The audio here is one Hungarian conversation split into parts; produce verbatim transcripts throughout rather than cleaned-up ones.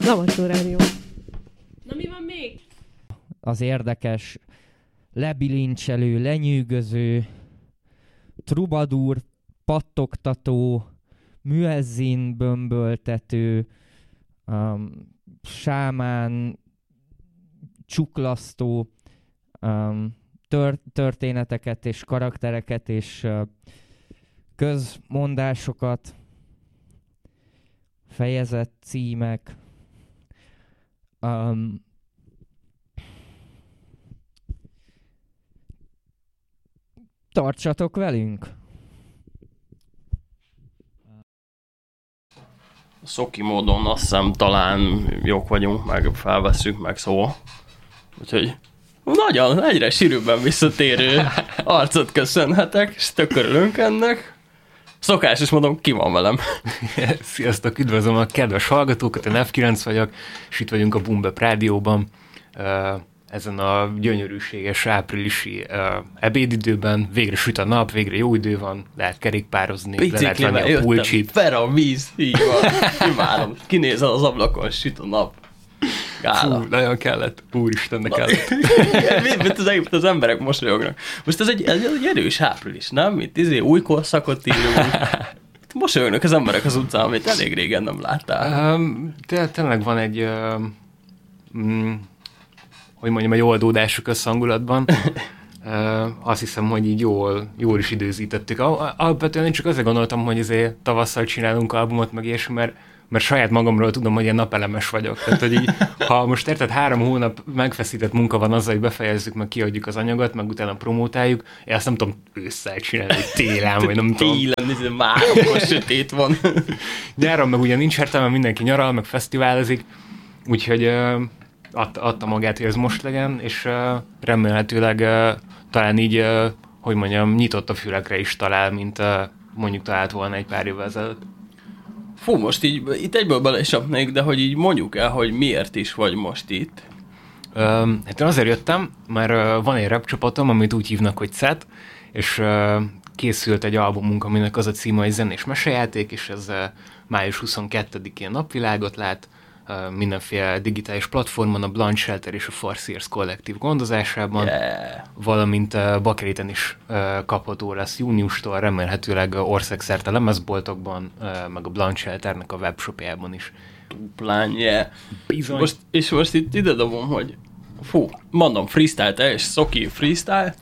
Zavarszó Rádió. Na mi van még? Az érdekes, lebilincselő, lenyűgöző, trubadúr, pattogtató, müezzin bömböltető, um, sámán, csuklasztó um, tör- történeteket és karaktereket és uh, közmondásokat, fejezett címek. Um, tartsatok velünk! Szoki módon azt hiszem talán jók vagyunk, meg felvesszük, meg szó. Úgyhogy nagyon, egyre sűrűbben visszatérő arcot köszönhetek, és tök örülünk ennek. Szokásos módon ki van velem. Sziasztok, üdvözlöm a kedves hallgatókat, én ef kilenc vagyok, és itt vagyunk a Bumbep Rádióban. Ezen a gyönyörűséges áprilisi ebédidőben végre süt a nap, végre jó idő van, lehet kerékpározni, le lehet venni a pulcsit. Fel a víz, így van, imádom. Kinézel az ablakon, süt a nap. Gála. Fú, nagyon kellett, úristennek kellett. Mint az, az emberek mosolyognak. Most ez egy, ez egy erős április, nem? Itt izé új korszakot írunk. Mosolyognak az emberek az utcán, amit elég régen nem láttál. Um, tényleg van egy, uh, mm, hogy mondjam, egy oldódásuk összhangulatban. Uh, azt hiszem, hogy így jól, jól is időzítettük. Alapvetően én csak azért gondoltam, hogy azért tavasszal csinálunk albumot, meg ilyesmi, mert mert saját magamról tudom, hogy én napelemes vagyok. Tehát, hogy így, ha most érted, három hónap megfeszített munka van azzal, hogy befejezzük, meg kiadjuk az anyagot, meg utána promótáljuk, én azt nem tudom ősszel csinálni, hogy télen, vagy nem tudom. Télen, már akkor sötét van. Nyáron meg ugye nincs értelme, mindenki nyaral, meg fesztiválozik, úgyhogy uh, adta, adta magát, hogy ez most legyen, és uh, remélhetőleg uh, talán így, uh, hogy mondjam, nyitott a fülekre is talál, mint uh, mondjuk talált volna egy pár évvel ezelőtt. Fú, most így, itt egyből belesapnék, de hogy így mondjuk el, hogy miért is vagy most itt. Um, hát én azért jöttem, mert uh, van egy rap csapatom, amit úgy hívnak, hogy Set, és uh, készült egy albumunk, aminek az a címe, hogy Zenés Mesejáték, és ez uh, május huszonkettedikén napvilágot lát, uh, mindenféle digitális platformon, a Blunt Shelter és a Farseers kollektív gondozásában, yeah. Valamint uh, Bakeliten is uh, kapható lesz júniustól, remélhetőleg országszerte lemezboltokban, uh, meg a Blunt Shelternek a webshopjában is. Plán, yeah. Bizony. Most, és most itt ide dobom, hogy fú, mondom, freestyle, te és Szoki freestyle.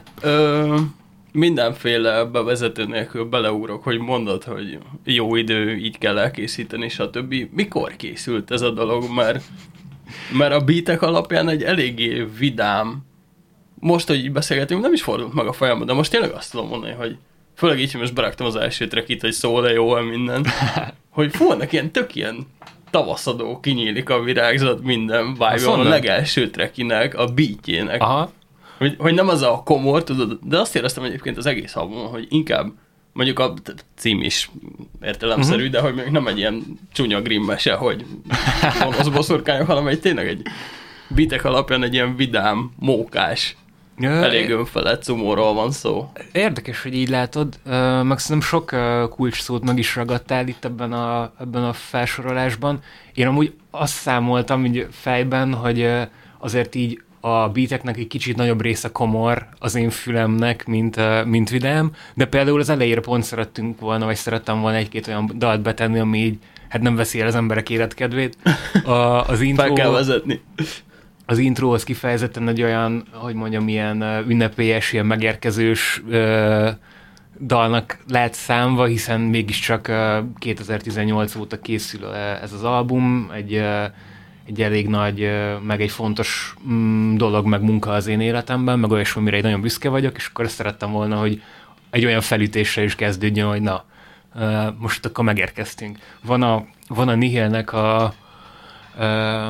Ö, mindenféle bevezető nélkül beleugrok, hogy mondod, hogy jó idő, így kell elkészíteni, stb. Mikor készült ez a dolog? Mert, mert a beatek alapján egy eléggé vidám, most, hogy így beszélgetünk, nem is fordult meg a fejembe, de most tényleg azt tudom mondani, hogy főleg így, hogy most beraktam az első trackit, hogy szól-e jól minden, hogy fú, ennek ilyen tök ilyen tavaszadó, kinyílik a virágzat, minden vibe a legelső trackinek, a beatjének. Aha. Hogy, hogy nem az a komor, tudod, de azt éreztem egyébként az egész albumon, hogy inkább, mondjuk a cím is értelemszerű, uh-huh. de hogy még nem egy ilyen csúnya grimm mese, hogy gonosz boszorkányok, hanem egy tényleg egy beatek alapján egy ilyen vidám, mókás, ja, elég önfelett cumóról van szó. Érdekes, hogy így látod, meg szerintem sok kulcs szót meg is ragadtál itt ebben a, ebben a felsorolásban. Én amúgy azt számoltam így fejben, hogy azért így a beateknek egy kicsit nagyobb része komor az én fülemnek, mint, mint vidám, de például az elejére pont szerettünk volna, vagy szerettem volna egy-két olyan dalt betenni, ami így, hát nem veszi el az emberek életkedvét. A, az intro, fel kell vezetni. Az intro az kifejezetten egy olyan, hogy mondjam, ilyen ünnepélyes, ilyen megérkezős ö, dalnak lehet számva, hiszen mégiscsak ö, kétezer-tizennyolc óta készül ö, ez az album, egy, ö, egy elég nagy, ö, meg egy fontos mm, dolog, meg munka az én életemben, meg olyasmi, amire nagyon büszke vagyok, és akkor ezt szerettem volna, hogy egy olyan felütésre is kezdődjön, hogy na, ö, most akkor megérkeztünk. Van a, van a Nihilnek a ö,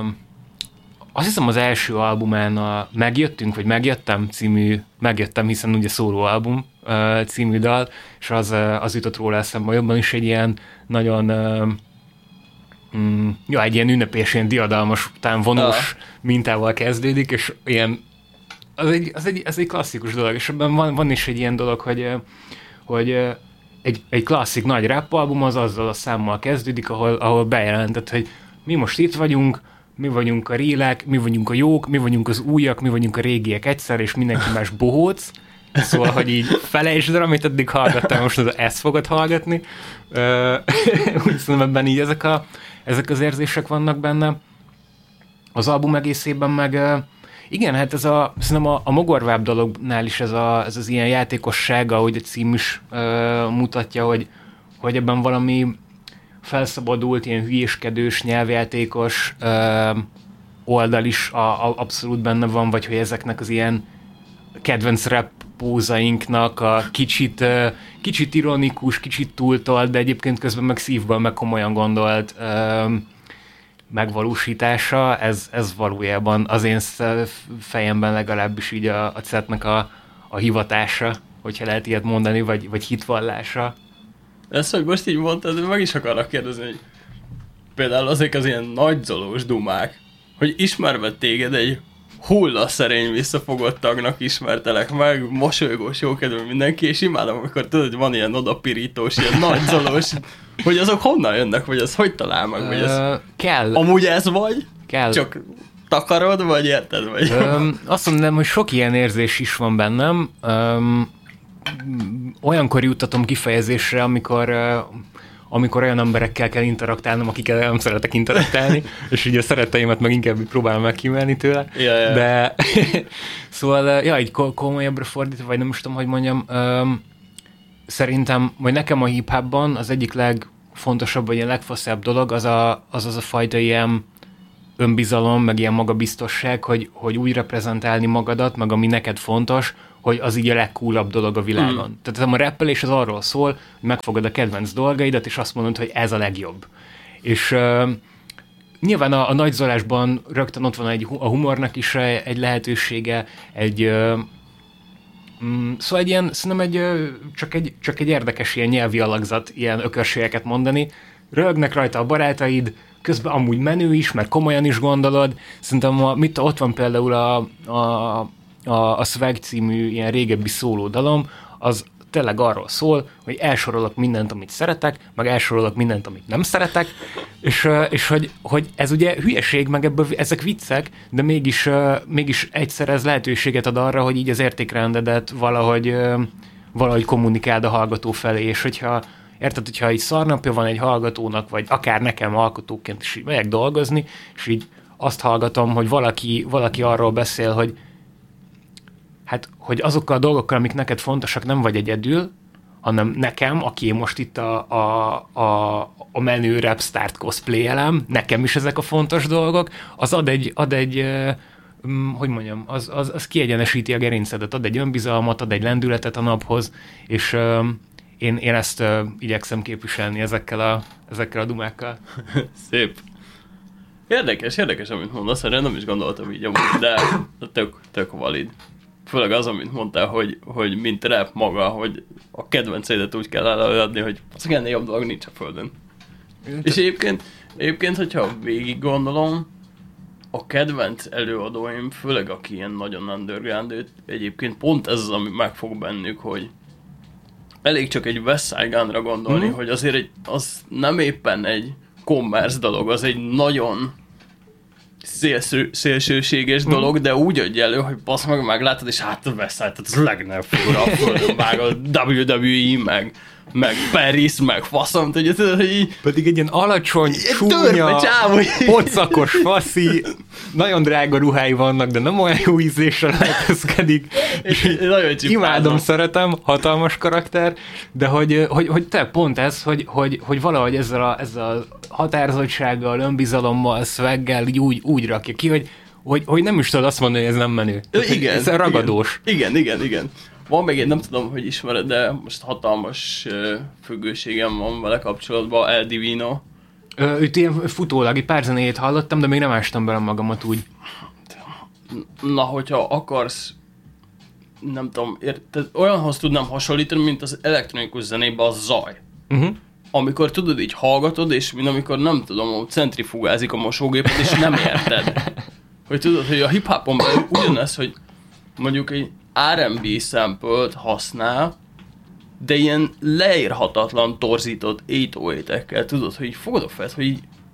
azt hiszem az első albumán a Megjöttünk, vagy Megjöttem című, Megjöttem, hiszen ugye szóló album uh, című dal, és az, uh, az jutott róla eszembe jobban is egy ilyen nagyon, uh, mm, ja, egy ilyen ünnepés, ilyen diadalmas, utánvonós uh. mintával kezdődik, és ilyen, az egy, az egy, az egy klasszikus dolog, és ebben van, van is egy ilyen dolog, hogy, uh, hogy uh, egy, egy klasszik nagy rap album az azzal a számmal kezdődik, ahol, ahol bejelentett, hogy mi most itt vagyunk, mi vagyunk a rélek, mi vagyunk a jók, mi vagyunk az újak, mi vagyunk a régiek egyszer, és mindenki más bohóc. Szóval, hogy így felejtsd el, amit eddig hallgattál, most ezt fogod hallgatni. Úgy szerintem ebben így ezek, a, ezek az érzések vannak benne. Az album egészében meg igen, hát ez a, szerintem a, a mogorvább dolognál is ez, a, ez az ilyen játékosság, ahogy a cím is uh, mutatja, hogy, hogy ebben valami felszabadult, ilyen hülyéskedős, nyelvjátékos uh, oldal is a, a, abszolút benne van, vagy hogy ezeknek az ilyen kedvenc rap pózainknak a kicsit, uh, kicsit ironikus, kicsit túltolt, de egyébként közben meg szívből, meg komolyan gondolt uh, megvalósítása, ez, ez valójában az én fejemben legalábbis így a, a cetnek a, a hivatása, hogyha lehet ilyet mondani, vagy, vagy hitvallása. Ezt, hogy most így mondtad, meg is akarok kérdezni, hogy például azok az ilyen nagyzolós dumák, hogy ismerve téged egy hullaszerény visszafogott tagnak ismertelek meg, mosolygós, jókedvű mindenki, és imádom, amikor tudod, hogy van ilyen odapirítós, ilyen nagyzolós, hogy azok honnan jönnek, vagy az hogy talál meg, vagy ez... Kell. Amúgy ez vagy? Kell. Csak takarod, vagy érted? Vagy? Öm, azt mondom, hogy sok ilyen érzés is van bennem. Öm, olyankor juttatom kifejezésre, amikor... amikor olyan emberekkel kell interaktálnom, akikkel nem szeretek interaktálni, és ugye a szeretteimet meg inkább próbálom megkímélni tőle. Ja, ja. De szóval, ja, így komolyabbra fordítva, vagy nem is tudom, hogy mondjam, um, szerintem, vagy nekem a hip-hopban az egyik legfontosabb, vagy a legfaszább dolog az a, az, az a fajta ilyen önbizalom, meg ilyen magabiztosság, hogy, hogy úgy reprezentálni magadat, meg ami neked fontos, hogy az így a legcoolabb dolog a világon. Mm. Tehát a rappelés az arról szól, hogy megfogod a kedvenc dolgaidat, és azt mondod, hogy ez a legjobb. És uh, nyilván a, a nagyzolásban rögtön ott van egy, a humornak is egy lehetősége, egy uh, mm, szóval egy ilyen, szerintem egy, uh, csak, egy, csak egy érdekes ilyen nyelvi alakzat, ilyen ökörségeket mondani. Rögnek rajta a barátaid, közben amúgy menő is, mert komolyan is gondolod. Szerintem a, mit, ott van például a, a A, a Swag című ilyen régebbi szóló dalom, az tényleg arról szól, hogy elsorolok mindent, amit szeretek, meg elsorolok mindent, amit nem szeretek, és, és hogy, hogy ez ugye hülyeség, meg ebből, ezek viccek, de mégis, mégis egyszer ez lehetőséget ad arra, hogy így az értékrendedet valahogy, valahogy kommunikáld a hallgató felé, és hogyha érted, hogyha így szarnapja van egy hallgatónak, vagy akár nekem alkotóként is így megyek dolgozni, és így azt hallgatom, hogy valaki, valaki arról beszél, hogy hát, hogy azokkal a dolgokkal, amik neked fontosak, nem vagy egyedül, hanem nekem, aki most itt a, a, a, a menő rapstart cosplayelem, nekem is ezek a fontos dolgok, az ad egy, ad egy um, hogy mondjam, az, az, az kiegyenesíti a gerincedet, ad egy önbizalmat, ad egy lendületet a naphoz, és um, én, én ezt uh, igyekszem képviselni ezekkel a, ezekkel a dumákkal. Szép. Érdekes, érdekes, amit mondasz, erre nem is gondoltam így amúgy, de tök, tök valid. Főleg az, amit mondtál, hogy, hogy mint rap maga, hogy a kedvenceidet úgy kell előadni, hogy az ennél jobb dolog nincs a földön. Én és egyébként, egyébként, hogyha végig gondolom, a kedvenc előadóim, főleg aki ilyen nagyon underground, egyébként pont ez az, ami megfog bennük, hogy elég csak egy West Side Gunra gondolni, mm-hmm. hogy azért egy, az nem éppen egy commerce dolog, az egy nagyon szélső, szélsőséges mm. dolog, de úgy adja elő, hogy basz meg, meglátod, és hát a West Side, tehát az legnagyobb figura a földön, vág a dupla vé dupla vé e, meg, meg Paris, meg faszom, tudja, tudod, hogy így... Pedig egy ilyen alacsony, csúnya, pocakos faszi, nagyon drága ruhái vannak, de nem olyan jó ízlésre lehetőzkedik. Imádom, szeretem, hatalmas karakter, de hogy, hogy, hogy te pont ez, hogy, hogy, hogy valahogy ezzel a, ezzel a határozottsággal, önbizalommal, szveggel úgy, úgy rakja ki, hogy, hogy, hogy nem is tudod azt mondani, hogy ez nem menő. Igen, ez ragadós. Igen, igen, igen. igen. Van még egy, nem tudom, hogy ismered, de most hatalmas uh, függőségem van vele kapcsolatban, El Divino. Ö, őt ilyen futólag, egy pár zenéjét hallottam, de még nem ástam bele magamat úgy. Na, hogyha akarsz, nem tudom, érted, olyanhoz tudnám hasonlítani, mint az elektronikus zenében a zaj. Uh-huh. Amikor tudod, így hallgatod, és mint amikor nem tudom, centrifugázik a mosógépet, és nem érted. Hogy tudod, hogy a hip-hopon belül ugyanez, hogy mondjuk egy er and bé sample-t használ, de ilyen leírhatatlan, torzított nyolcvanhétekkel, tudod, hogy így fogod a fejed, hogy így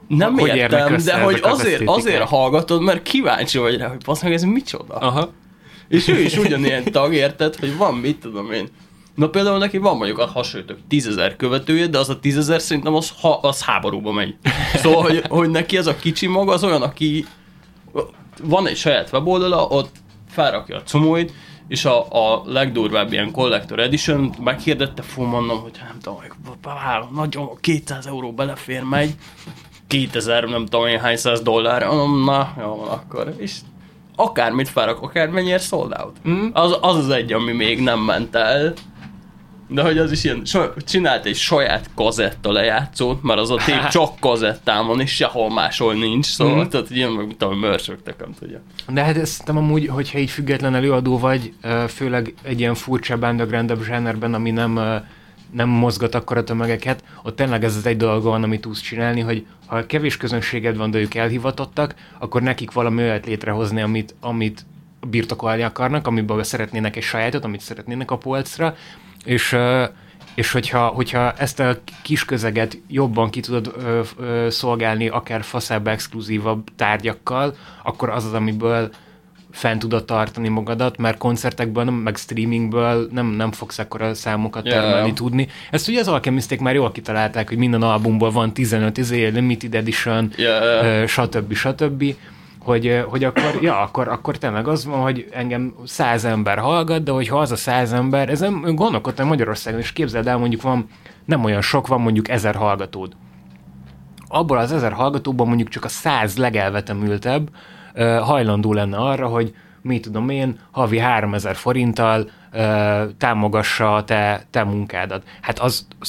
Nem hogy értem, de hogy azért, azért hallgat. hallgatod, mert kíváncsi vagy rá, hogy basz meg, ez micsoda. Aha. És ő is ugyanilyen tag, érted, hogy van, mit tudom én. Na például neki van mondjuk a hasonlítok tízezer követője, de az a tízezer szerintem az, ha, az háborúba megy. Szóval, hogy, hogy neki ez a kicsi maga az olyan, aki van egy saját weboldala, ott felrakja a comóit, és a, a legdurvább ilyen Collector Edition meghirdette, fú, mondom, hogy nem tudom, nagyon kétszáz euró belefér, megy, kétezer, nem tudom én hány száz dollár, mondom, na, jó van akkor. És akármit felrak, akármennyire sold out. Mm. Az, az az egy, ami még nem ment el. De hogy az is ilyen, csinált egy saját kazetta lejátszót, mert az a tép csak kazettán van, és sehol máshol nincs, szóval, mm. tehát ilyen meg, mint ahogy mörsögtek, nem tudja. De hát ezt nem amúgy, hogyha így független előadó vagy, főleg egy ilyen furcsább, underground-ebb zsánerben, ami nem, nem mozgat akkora tömegeket, ott tényleg ez az egy dolga van, amit tudsz csinálni, hogy ha kevés közönséged van, de ők elhivatottak, akkor nekik valami olyat létrehozni, amit, amit birtokolni akarnak, amiből szeretnének egy sajátot, amit szeretnének a polcra, és, és hogyha, hogyha ezt a kis közeget jobban ki tudod ö, ö, szolgálni, akár faszább, exkluzívabb tárgyakkal, akkor az az, amiből fent tudod tartani magadat, mert koncertekből, meg streamingből nem, nem fogsz ekkora számokat termelni yeah. tudni. Ezt ugye az Alchemisték már jól kitalálták, hogy minden albumból van tizenöt izé, limited edition, yeah. ö, stb. stb. Hogy, hogy akkor, ja, akkor, akkor tényleg az van, hogy engem száz ember hallgat, de hogyha az a száz ember, ez nem gondolkodtam Magyarországon, és képzeld el, mondjuk van, nem olyan sok, van mondjuk ezer hallgatód. Abból az ezer hallgatóban mondjuk csak a száz legelvetemültebb uh, hajlandó lenne arra, hogy mit tudom én, havi háromezer forinttal uh, támogassa a te, te munkádat. Hát az